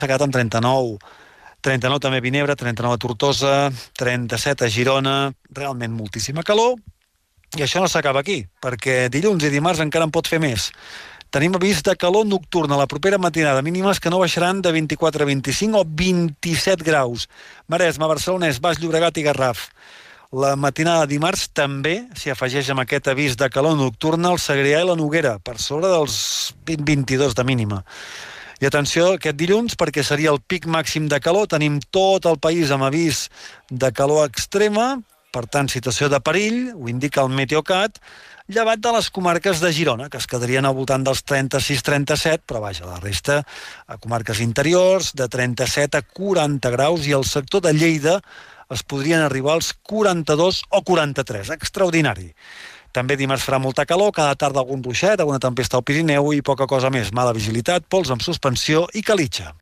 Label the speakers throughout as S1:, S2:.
S1: s'ha quedat amb 39. 39 també a Vinebre, 39 a Tortosa, 37 a Girona, realment moltíssima calor, i això no s'acaba aquí, perquè dilluns i dimarts encara en pot fer més. Tenim avís de calor nocturna la propera matinada, mínimes que no baixaran de 24 a 25 o 27 graus. Maresme, Barcelonès, Baix Llobregat i Garraf. La matinada de dimarts també s'hi afegeix amb aquest avís de calor nocturna el Segrià i la Noguera, per sobre dels 20-22 de mínima. I atenció aquest dilluns, perquè seria el pic màxim de calor. Tenim tot el país amb avís de calor extrema, per tant, situació de perill, ho indica el Meteocat, llevat de les comarques de Girona, que es quedarien al voltant dels 36-37, però vaja, la resta a comarques interiors, de 37 a 40 graus, i el sector de Lleida es podrien arribar als 42 o 43. Extraordinari. També dimarts farà molta calor, cada tarda algun ruixet, alguna tempesta al Pirineu i poca cosa més. Mala vigilitat, pols amb suspensió i calitja.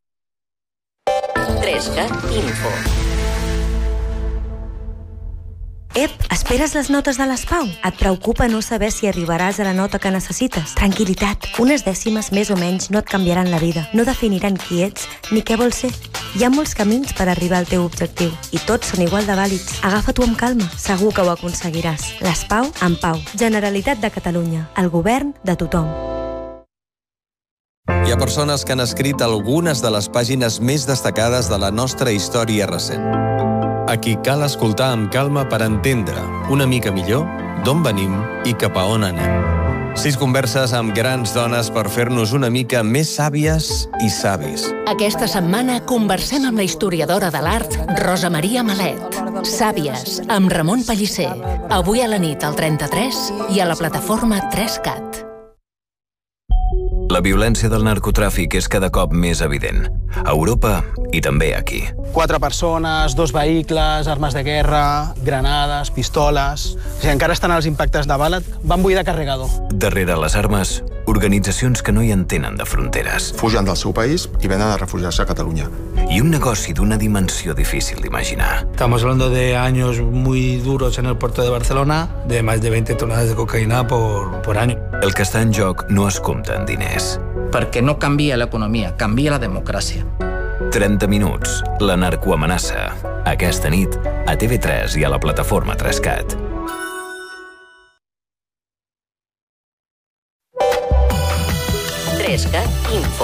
S2: 3CAT Info.
S3: Ep, esperes les notes de les Pau? Et preocupa no saber si arribaràs a la nota que necessites? Tranquil·litat, unes dècimes més o menys no et canviaran la vida, no definiran qui ets ni què vols ser. Hi ha molts camins per arribar al teu objectiu i tots són igual de vàlids. Agafa-t'ho amb calma, segur que ho aconseguiràs. Les Pau amb Pau. Generalitat de Catalunya, el govern de tothom.
S4: Hi ha persones que han escrit algunes de les pàgines més destacades de la nostra història recent. A qui cal escoltar amb calma per entendre una mica millor d'on venim i cap a on anem. 6 converses amb grans dones per fer-nos una mica més sàvies i savis.
S2: Aquesta setmana conversem amb la historiadora de l'art Rosa Maria Malet. Sàvies, amb Ramon Pellicer. Avui a la nit al 33 i a la plataforma 3CAT.
S5: La violència del narcotràfic és cada cop més evident. A Europa i també aquí.
S6: 4 persones, 2 vehicles, armes de guerra, granades, pistoles... encara estan els impactes de bala, van buidar carregador.
S5: Darrere les armes, organitzacions que no hi entenen de fronteres.
S7: Fugen del seu país i venen a refugiar-se a Catalunya.
S5: I un negoci d'una dimensió difícil d'imaginar.
S8: Estamos hablando de años muy duros en el puerto de Barcelona, de más de 20 toneladas de cocaïna por año.
S5: El que està en joc no es compta en diners.
S9: Perquè no canvia l'economia, canvia la democràcia.
S5: 30 minuts, la narcoamenaça. Aquesta nit, a TV3 i a la plataforma 3CAT.
S2: Info.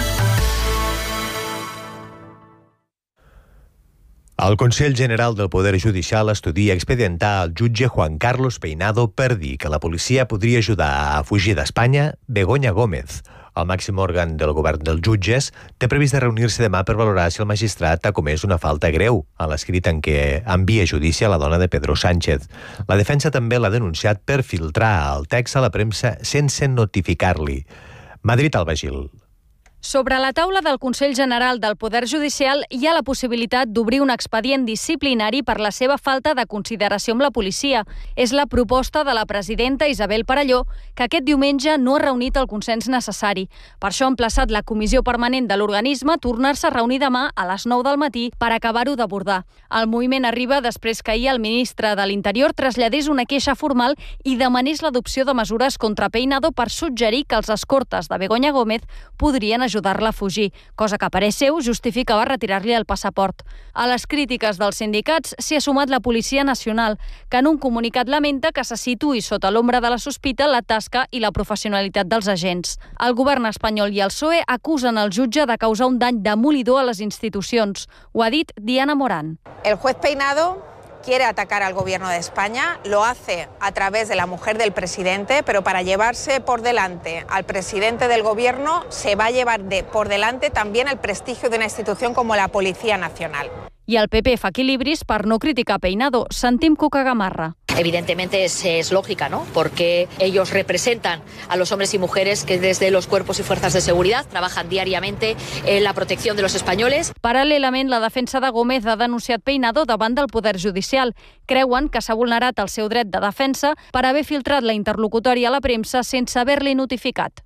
S10: El Consell General del Poder Judicial estudia expedientar al jutge Juan Carlos Peinado per dir que la policia podria ajudar a fugir d'Espanya Begoña Gómez. El màxim òrgan del govern dels jutges té previst de reunir-se demà per valorar si el magistrat ha comès una falta greu a l'escrit en què envia a judici a la dona de Pedro Sánchez. La defensa també l'ha denunciat per filtrar el text a la premsa sense notificar-li. Madrid Albagil.
S11: Sobre la taula del Consell General del Poder Judicial hi ha la possibilitat d'obrir un expedient disciplinari per la seva falta de consideració amb la policia. És la proposta de la presidenta Isabel Parelló, que aquest diumenge no ha reunit el consens necessari. Per això ha emplaçat la comissió permanent de l'organisme a tornar-se a reunir demà a les 9 del matí per acabar-ho d'abordar. El moviment arriba després que ahir el ministre de l'Interior traslladés una queixa formal i demanés l'adopció de mesures contra Peinado per suggerir que els escortes de Begoña Gómez podrien ajudar-la a fugir, cosa que a parer seu justificava retirar-li el passaport. A les crítiques dels sindicats s'hi ha sumat la Policia Nacional, que en un comunicat lamenta que se situï sota l'ombra de la sospita la tasca i la professionalitat dels agents. El govern espanyol i el PSOE acusen el jutge de causar un dany demolidor a les institucions. Ho ha dit Diana Morán.
S12: El juez Peinado quiere atacar al gobierno de España, lo hace a través de la mujer del presidente, pero para llevarse por delante al presidente del gobierno se va a llevar por delante también el prestigio de una institución como la Policía Nacional.
S11: I el PP fa equilibris per no criticar Peinado. Sentim Cuca Gamarra.
S13: Evidentemente es lógica, ¿no? Porque ellos representan a los hombres y mujeres que desde los cuerpos y fuerzas de seguridad trabajan diariamente en la protección de los españoles.
S11: Paral·lelament, la defensa de Gómez ha denunciat Peinado davant del Poder Judicial. Creuen que s'ha vulnerat el seu dret de defensa per haver filtrat la interlocutòria a la premsa sense haver-li notificat.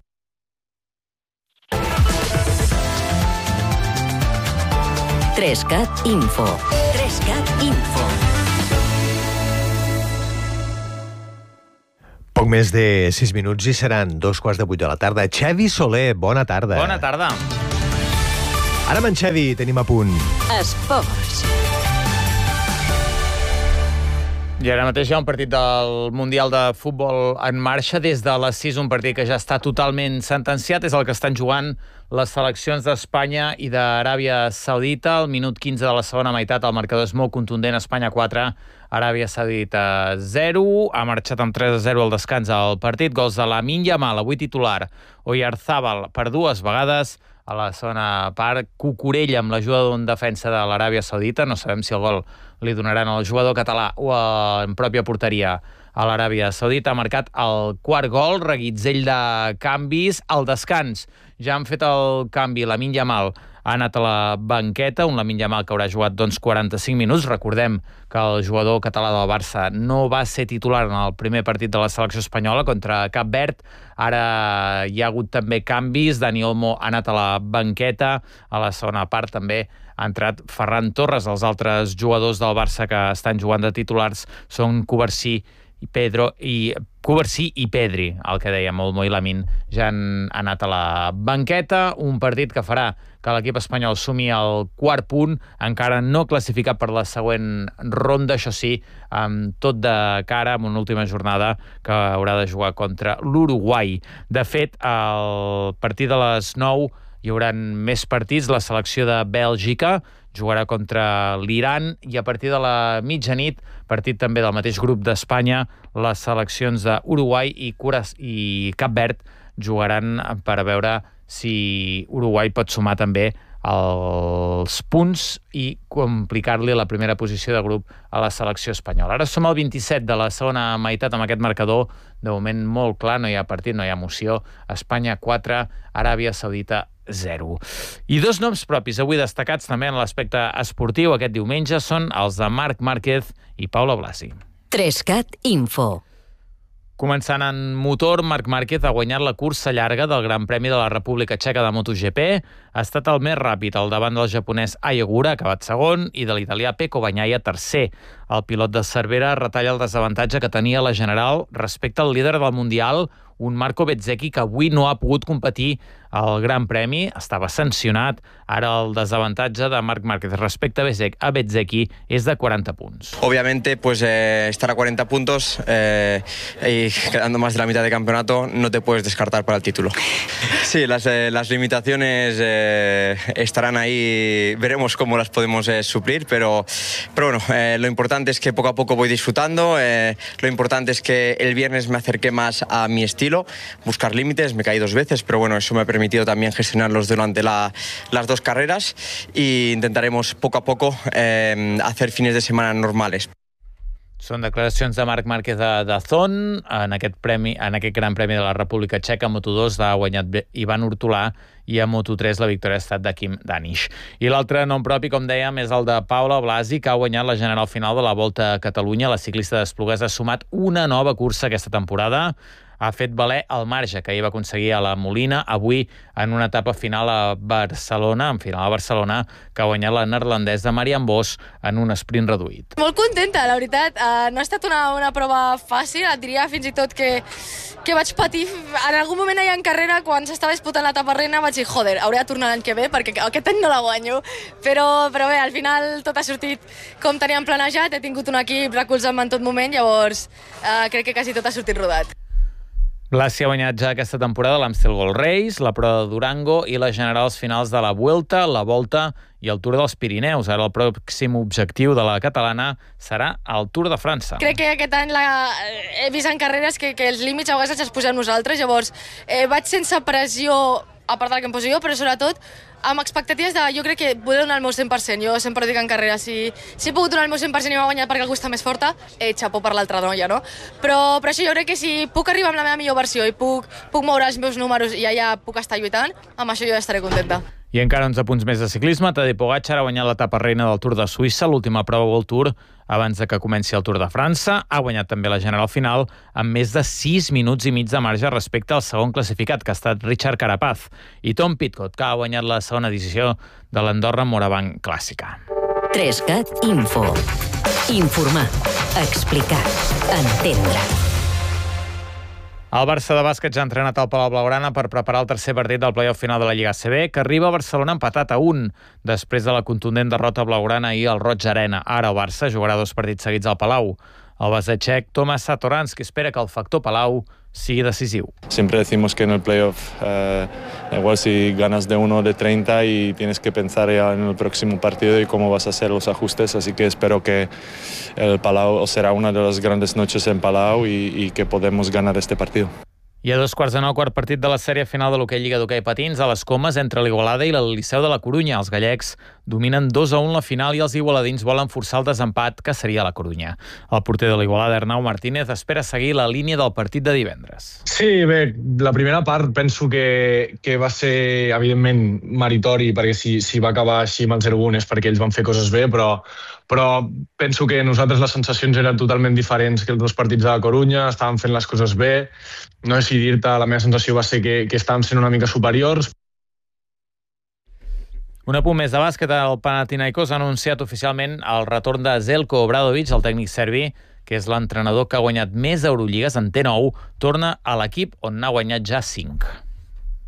S2: Info. 3CAT Info.
S10: Poc més de 6 minuts i seran 2:15 de la tarda. Xavi Soler, bona tarda.
S14: Bona tarda.
S10: Ara amb en Xevi tenim a punt
S2: Esports.
S14: I ara mateix hi ha un partit del Mundial de Futbol en marxa des de les 6, un partit que ja està totalment sentenciat, és el que estan jugant les seleccions d'Espanya i d'Aràbia Saudita. Al minut 15 de la segona meitat el marcador és molt contundent, Espanya 4, Aràbia Saudita 0. Ha marxat amb 3-0 al descans al partit, gols de Lamine Yamal, avui titular, Oyarzábal per 2 vegades. A la segona part, Cucurella amb l'ajuda d'un defensa de l'Aràbia Saudita. No sabem si el gol li donaran al jugador català o en pròpia porteria a l'Aràbia Saudita. Ha marcat el quart gol, reguitzell de canvis. Al descans ja han fet el canvi. Lamine Yamal ha anat a la banqueta, un Lamine Yamal que haurà jugat 45 minuts. Recordem que el jugador català del Barça no va ser titular en el primer partit de la selecció espanyola contra Cap Verd. Ara hi ha hagut també canvis. Dani Olmo ha anat a la banqueta. A la segona part també ha entrat Ferran Torres. Els altres jugadors del Barça que estan jugant de titulars són Covarsí i Pedri, el que dèiem, Olmo i Lamine ja han anat a la banqueta. Un partit que farà que l'equip espanyol sumi el quart punt, encara no classificat per la següent ronda, això sí, amb tot de cara, amb una última jornada que haurà de jugar contra l'Uruguai. De fet, al partir de les 9 hi haurà més partits. La selecció de Bèlgica jugarà contra l'Iran i a partir de la mitjanit, partit també del mateix grup d'Espanya, les seleccions d'Uruguai i Cap Verd jugaran per veure si Uruguai pot sumar també els punts i complicar-li la primera posició de grup a la selecció espanyola. Ara som al 27 de la segona meitat amb aquest marcador, de moment molt clar, no hi ha partit, no hi ha emoció. Espanya 4, Aràbia Saudita 0. I 2 noms propis avui destacats també en l'aspecte esportiu aquest diumenge són els de Marc Márquez i Paula Blasi.
S2: 3CAT Info.
S14: Començant en motor, Marc Márquez ha guanyat la cursa llarga del Gran Premi de la República Txeca de MotoGP. Ha estat el més ràpid al davant del japonès Ai Ogura, acabat segon, i de l'italià Pecco Bagnaia, tercer. El pilot de Cervera retalla el desavantatge que tenia la general respecte al líder del Mundial, un Marco Bezzecchi que avui no ha pogut competir al Gran Premi, estava sancionat. Ara el desavantatge de Marc Márquez respecte a Bezzecchi és de 40 punts.
S15: Obviamente, pues estar a 40 puntos y quedando más de la mitad de campeonato, no te puedes descartar para el título. Sí, las limitaciones estarán ahí, veremos cómo las podemos suplir, pero bueno, lo importante es que poco a poco voy disfrutando, lo importante es que el viernes me acerqué más a mi estilo, buscar límites, me caí 2 veces, pero bueno, eso me ha permitido también gestionarlos durante las 2 carreras y intentaremos poco a poco hacer fines de semana normales.
S14: Són declaracions de Marc Márquez de Dazón. En aquest Gran Premi de la República Txeca, a Moto2 l'ha guanyat Ivan Urtulà i a Moto3 la victòria ha estat de Kim Danish. I l'altre nom propi, com dèiem, és el de Paula Blasi, que ha guanyat la general final de la Volta a Catalunya. La ciclista d'Esplugues ha sumat una nova cursa aquesta temporada. Ha fet valer el marge que ahir va aconseguir a la Molina, avui en una etapa final a Barcelona, que ha guanyat la neerlandesa Marianne Vos en un sprint reduït.
S16: Molt contenta, la veritat. No ha estat una prova fàcil, et diria fins i tot que vaig patir. En algun moment allà en carrera, quan s'estava disputant l'etapa reina, vaig dir, joder, hauré de tornar l'any que ve, perquè aquest any no la guanyo. Però bé, al final tot ha sortit com teníem planejat, he tingut un equip recolzant-me en tot moment, llavors crec que quasi tot ha sortit rodat.
S14: Blasi ha guanyat ja aquesta temporada l'Amstel Gold Race, la Prova de Durango i les generals finals de la Vuelta, la Volta i el Tour dels Pirineus. Ara el pròxim objectiu de la catalana serà el Tour de França.
S16: Crec que aquest any he vist en carreres que els límits a vegades els posem nosaltres, llavors vaig sense pressió, a part del que em poso jo, però sobretot amb expectatives de, jo crec que vull donar el meu 100%. Jo sempre dic en carrera, si he pogut donar el meu 100% i m'ha guanyat perquè algú està més forta, xapó per l'altra noia, no? Però això jo crec que si puc arribar amb la meva millor versió i puc moure els meus números i allà puc estar lluitant, amb això jo ja estaré contenta.
S14: I encara 11 punts més de ciclisme. Tadej Pogačar ha guanyat l'etapa reina del Tour de Suïssa, l'última prova World Tour abans de que comenci el Tour de França. Ha guanyat també la general final amb més de 6 minuts i mig de marge respecte al segon classificat, que ha estat Richard Carapaz. I Tom Pidcock, que ha guanyat la segona edició de l'Andorra Morabanc Clàssica.
S2: 3CAT Info. Informar, explicar, entendre.
S14: El Barça de bàsquet ja ha entrenat al Palau Blaugrana per preparar el tercer partit del play-off final de la Lliga ACB, que arriba a Barcelona empatat a 1, després de la contundent derrota blaugrana ahir al Roig Arena. Ara el Barça jugarà 2 partits seguits al Palau. El base txec Tomas Satoranski espera que el factor Palau sigui decisiu.
S17: Siempre decimos que en el playoff, igual si ganas de 1 de 30 y tienes que pensar ya en el próximo partido y cómo vas a hacer los ajustes, así que espero que el Palau será una de las grandes noches en Palau y que podemos ganar este partido.
S14: I a 2:15, quart partit de la sèrie final de l'hoquei Lliga d'Hoquei Patins a les Comes entre l'Igualada i el Liceu de la Corunya. Els gallecs dominen 2-1 la final i els igualadins volen forçar el desempat, que seria la Corunya. El porter de l'Igualada, Arnau Martínez, espera seguir la línia del partit de divendres.
S18: Sí, bé, la primera part penso que va ser, evidentment, meritori, perquè si va acabar així amb el 0-1 és perquè ells van fer coses bé, però penso que nosaltres les sensacions eren totalment diferents que els 2 partits de la Corunya, estàvem fent les coses bé, no sé si dir-te, la meva sensació va ser que estàvem sent una mica superiors.
S14: Un apunt més de bàsquet, el Panathinaikos ha anunciat oficialment el retorn de Zeljko Obradović, el tècnic serbi, que és l'entrenador que ha guanyat més Eurolligues en T9, torna a l'equip on n'ha guanyat ja 5.